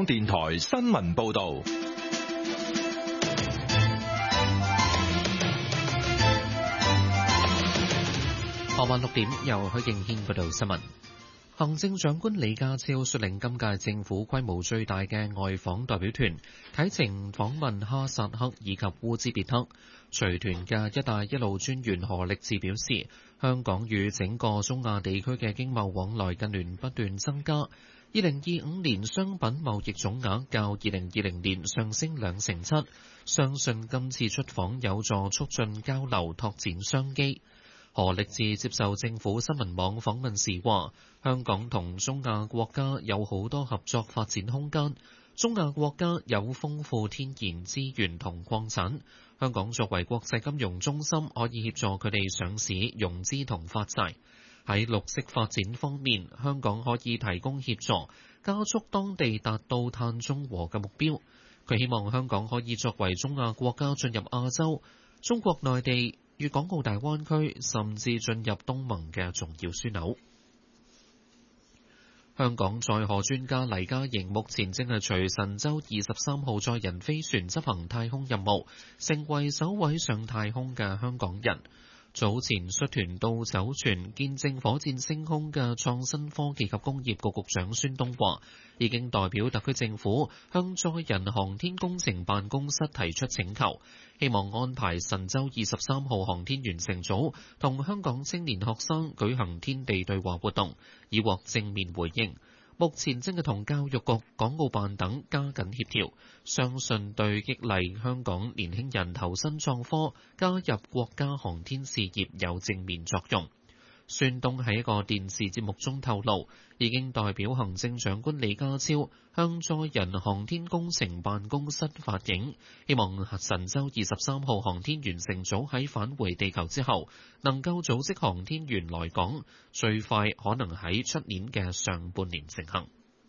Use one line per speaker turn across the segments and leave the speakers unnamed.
港電台新聞報道。
傍晚6點，由許敬軒報道新聞。行政長官李家超率領今屆政府規模最大嘅外訪代表團，啟程訪問哈薩克以及烏茲別克。隨團嘅「一帶一路」專員何力智表示，香港與整個中亞地區嘅經貿往來近年不斷增加。2025年商品貿易總額較2020年上升7%，相信今次出訪有助促進交流，拓展商機。何力智接受政府新聞網訪問時話，香港同中亞國家有好多合作發展空間，中亞國家有豐富天然資源同礦產，香港作為國際金融中心，可以協助佢哋上市、融資同發債。喺綠色發展方面，香港可以提供協助，加速當地達到碳中和嘅目標。佢希望香港可以作為中亞國家進入亞洲、中國內地、粵港澳大灣區，甚至進入東盟嘅重要樞紐。香港載荷專家黎嘉瑩目前正係隨神舟23號載人飛船執行太空任務，成為首位上太空嘅香港人。早前率團到酒泉見證火箭升空嘅創新科技及工業局局長孫東話，已經代表特區政府向載人航天工程辦公室提出請求，希望安排神舟23號航天員乘組同香港青年學生舉行天地對話活動，以獲正面回應。目前正係同教育局、港澳辦等加緊協調，相信對激勵香港年輕人投身創科、加入國家航天事業有正面作用。孫東喺一個電視節目中透露，已經代表行政長官李家超向載人航天工程辦公室發映，希望神舟23號航天員乘組喺返回地球之後，能夠組織航天員來港，最快可能喺出年嘅上半年成行。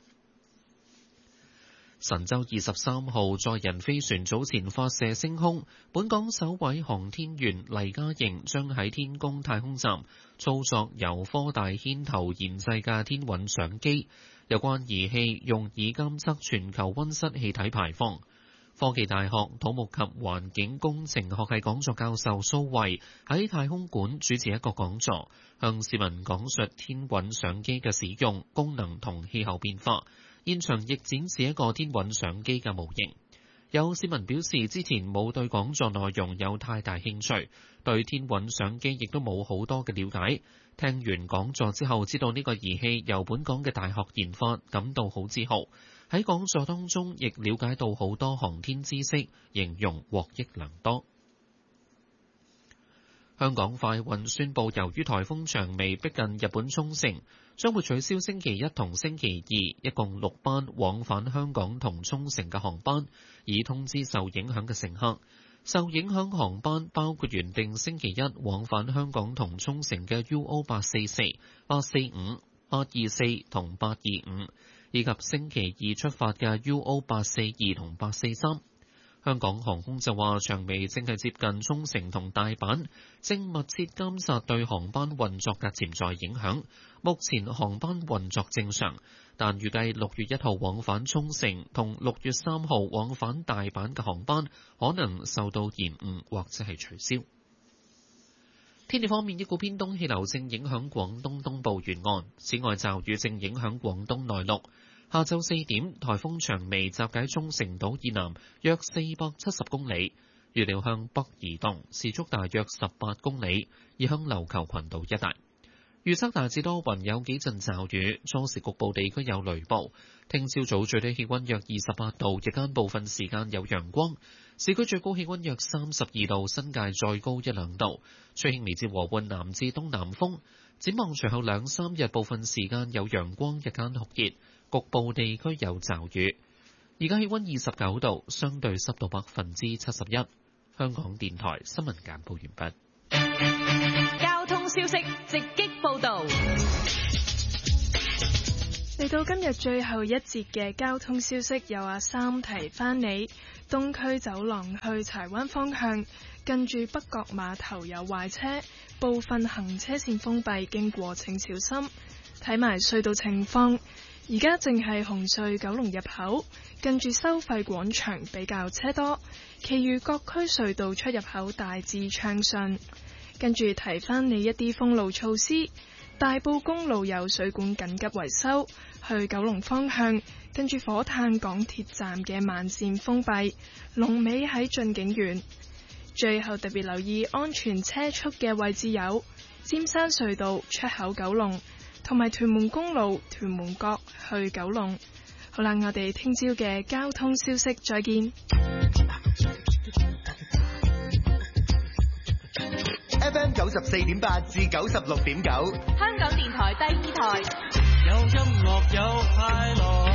神舟23號載人飛船早前發射升空，本港首位航天員黎嘉瑩將喺天宮太空站操作由科大牽頭研製嘅天韻相機，有關儀器用以監測全球溫室氣體排放。科技大學土木及環境工程學系講座教授蘇慧喺太空館主持一個講座，向市民講述天韻相機嘅使用、功能同氣候變化。現場亦展示一個天韻相機嘅模型。有市民表示之前冇對講座內容有太大興趣，對天韻相機亦都冇好多嘅了解。聽完講座之後，知道呢個儀器由本港嘅大學研發，感到好自豪。喺講座當中亦了解到好多航天知識，形容獲益良多。香港快運宣布，由於颱風長尾逼近日本沖繩，將會取消星期一同星期二一共6班往返香港同沖繩嘅航班，以通知受影響嘅乘客。受影響航班包括原定星期一往返香港同沖繩嘅 UO844、845、824同825，以及星期二出發嘅 UO842同843。香港航空就話，長尾正係接近沖繩同大阪，正密切監察對航班運作嘅潛在影響。目前航班運作正常，但預計6月1號往返沖繩同6月3號往返大阪嘅航班可能受到延誤或者係取消。天氣方面，一股偏東氣流正影響廣東東部沿岸，此外驟雨正影響廣東內陸。下晝4點，颱風長尾集結沖繩島以南約470公里，預料向北移動，時速大約18公里，移向琉球群島一帶。預測大致多雲，有幾陣驟雨，初時局部地區有雷暴。聽朝早最低氣溫約28度，日間部分時間有陽光。市區最高氣溫約32度，新界再高1-2度。吹輕微至和緩南至東南風。展望隨後2-3日，部分時間有陽光，日間酷熱，局部地區有驟雨。而家氣溫29度，相對濕度71%。香港電台新聞簡報完畢。
交通消息直擊報道。
嚟到今日最後一節嘅交通消息，有3提翻你。東區走廊去柴灣方向，近住北角碼頭有壞車，部分行車線封閉，經過請小心。睇埋隧道情況， 而家正係紅隧九龍入口，近住收費廣場比較車多，其餘各區隧道出入口大致暢順。跟住提翻你一啲封路措施，大埔公路有水管緊急維修，去九龍方向，跟住火炭港鐵站嘅慢線封閉，龍尾喺駿景園。最後特別留意安全車速嘅位置有尖山隧道出口九龍，同埋屯門公路屯門角去九龍。好啦，我哋聽朝嘅交通消息再見。
FM 94.8至96.9，
香港電台第二台，
有音樂有快樂。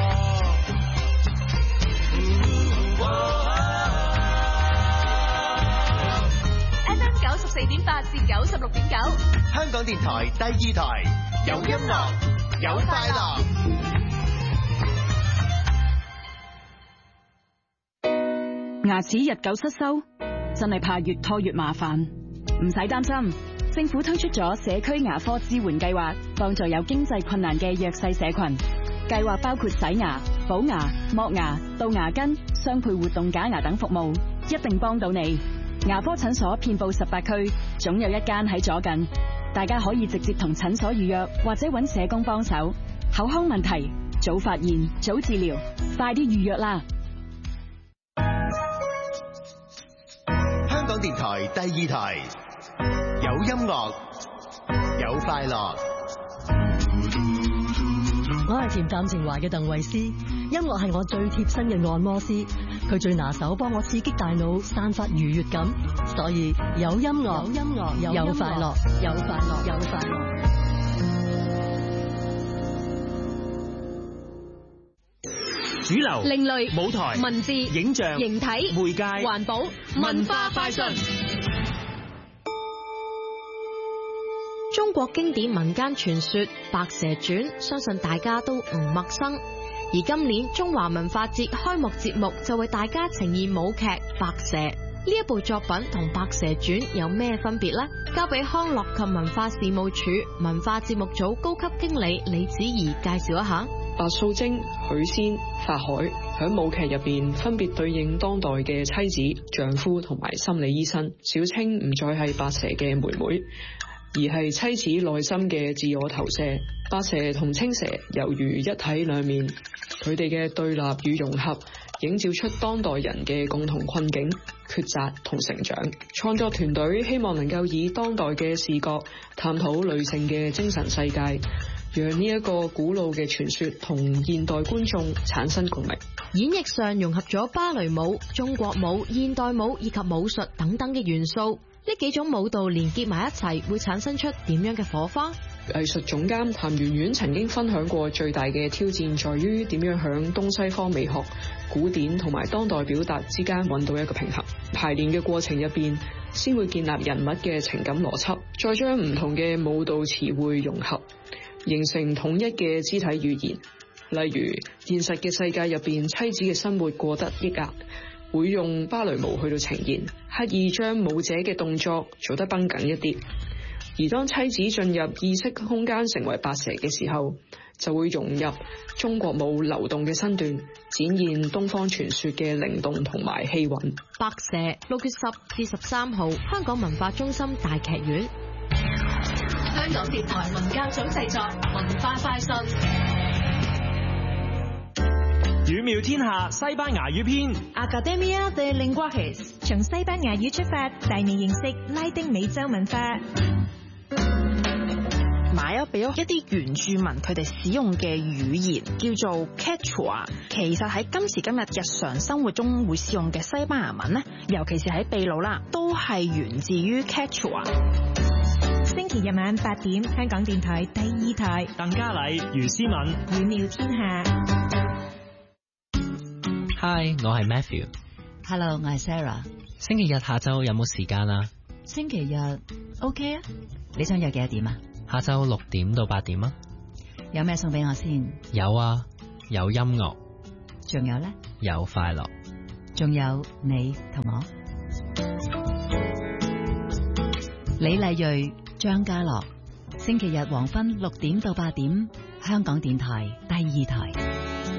FM 94.8至96.9，
香港電台第二台，有音樂有快樂。
牙齒日久失修，真係怕越拖越麻煩。唔使擔心，政府推出咗社區牙科支援計劃，幫助有經濟困難嘅弱勢社群。計劃包括洗牙、補牙、剝牙、到牙根、雙配活動假牙等服務，一定幫到你。牙科診所遍佈18區，總有一間喺左近。大家可以直接同診所預約，或者揾社工幫手。口腔問題，早發現，早治療，快啲預約啦！
香港電台第二台，有音樂有快樂。
我係恬淡情懷嘅鄧慧思，音樂係我最貼身嘅按摩師，佢最拿手幫我刺激大腦，散發愉悅感，所以有音樂有快樂，有快樂有快樂。
主流、
另類、
舞台、
文字、
影像、
形體、
媒介、
環保、文化快訊。中國經典民間傳說《白蛇傳》，相信大家都唔陌生。而今年中華文化節開幕節目就為大家呈現舞劇《白蛇》。呢一部作品同《白蛇傳》有咩分別呢？交俾康樂及文化事務署文化節目組高級經理李子怡介紹一下。
白素貞、許仙、法海喺舞劇入邊分別對應當代嘅妻子、丈夫同埋心理醫生。小青唔再係白蛇嘅妹妹，而係妻子內心嘅自我投射。白蛇同青蛇猶如一體兩面，佢哋嘅對立與融合，映照出當代人嘅共同困境、抉擇同成長。創作團隊希望能夠以當代嘅視角探討女性嘅精神世界，讓呢一個古老嘅傳說同現代觀眾產生共鳴。
演繹上融合咗芭蕾舞、中國舞、現代舞以及武術等等嘅元素，呢幾種舞蹈連結埋一齊，會產生出點樣嘅火花？
藝術總監譚圓圓曾經分享過，最大嘅挑戰在於點樣響東西方美學、古典同埋當代表達之間揾到一個平衡。排練嘅過程入邊，先會建立人物嘅情感邏輯，再將唔同嘅舞蹈詞彙融合，形成統一嘅肢體語言。例如現實嘅世界入邊，妻子嘅生活過得抑壓，會用芭蕾舞去到呈現，刻意將舞者嘅動作做得繃緊一啲。而當妻子進入意識空間成為白蛇嘅時候，就會融入中國舞流動嘅身段，展現東方傳說嘅靈動同埋氣韻。
白蛇6月10至13號，香港文化中心大劇院。
香港電台文教組製作，文化快訊。
語妙天下西班牙語篇
Academia de Lenguajes， 從西班牙語出發，帶你認識拉丁美洲文化。
買咗俾咗一啲原住民佢哋使用嘅語言，叫做 Quechua。其實喺今時今日日常生活中會使用嘅西班牙文呢，尤其是喺秘魯啦，都係源自於 Quechua。
星期日晚8點，香港電台第2台，
鄧嘉麗、余思敏，
語妙天下。
Hi， 我係 Matthew。
Hello， 我係 Sarah。
星期日下晝有冇時間啊？
星期日 OK 啊，你想約幾多點啊？
下晝6點到8點啊。
有咩送俾我先？
有啊，有音樂。
仲有呢？
有快樂。
仲有你同我。李麗蕊、張家樂，星期日黃昏6點到8點， 香港電台第二台。